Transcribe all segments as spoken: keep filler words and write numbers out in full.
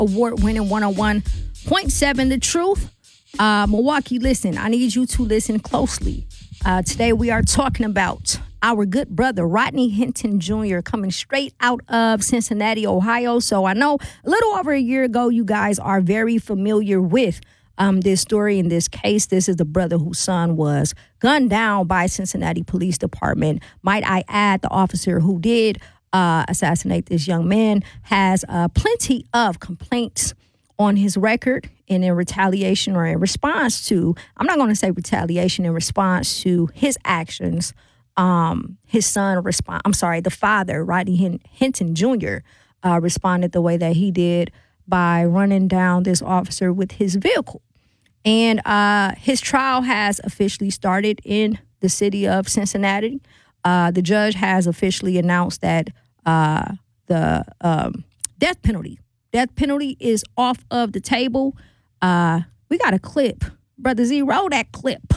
award-winning one oh one point seven The Truth. Uh, Milwaukee, listen, I need you to listen closely. Uh, today we are talking about our good brother, Rodney Hinton Junior, coming straight out of Cincinnati, Ohio. So I know a little over a year ago, you guys are very familiar with um, this story in this case. This is the brother whose son was gunned down by Cincinnati Police Department. Might I add, the officer who did uh, assassinate this young man has uh, plenty of complaints on his record, and in retaliation or in response to, I'm not going to say retaliation, in response to his actions, um, his son respond. I'm sorry, the father, Rodney Hinton Junior, uh, responded the way that he did by running down this officer with his vehicle. And uh, his trial has officially started in the city of Cincinnati. Uh, the judge has officially announced that uh, the um, death penalty Death penalty is off of the table. Uh, we got a clip. Brother Z, roll that clip.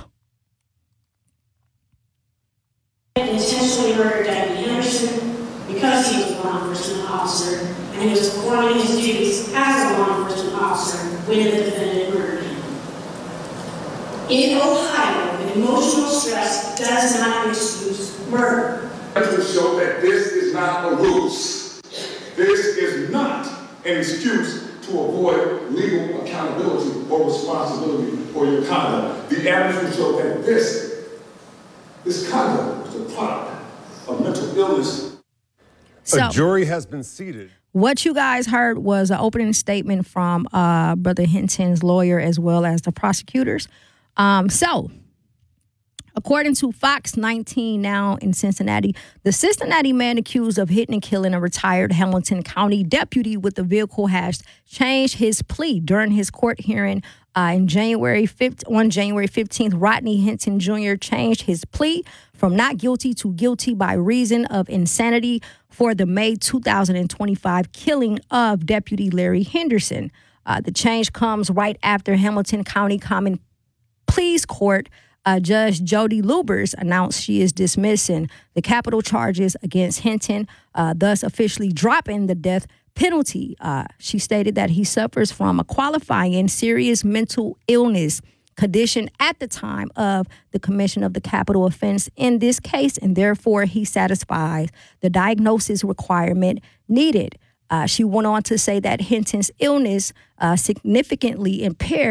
Intentionally murdered Deputy Henderson because he was a law enforcement officer and he was performing his duties as a law enforcement officer when the defendant murdered him. In Ohio, emotional stress does not excuse murder. To show that this is not a ruse. This is not an excuse to avoid legal accountability or responsibility for your conduct. The evidence will show that this, this conduct is a product of mental illness. So, a jury has been seated. What you guys heard was an opening statement from uh, Brother Hinton's lawyer as well as the prosecutors. Um, so, according to Fox nineteen now in Cincinnati, the Cincinnati man accused of hitting and killing a retired Hamilton County deputy with a vehicle has changed his plea during his court hearing uh, in January fifth. On January fifteenth, Rodney Hinton Junior changed his plea from not guilty to guilty by reason of insanity for the May two thousand twenty-five killing of Deputy Larry Henderson. Uh, the change comes right after Hamilton County Common Pleas Court Uh, Judge Jody Lubers announced she is dismissing the capital charges against Hinton, uh, thus officially dropping the death penalty. Uh, she stated that he suffers from a qualifying serious mental illness condition at the time of the commission of the capital offense in this case, and therefore he satisfies the diagnosis requirement needed. Uh, she went on to say that Hinton's illness uh, significantly impaired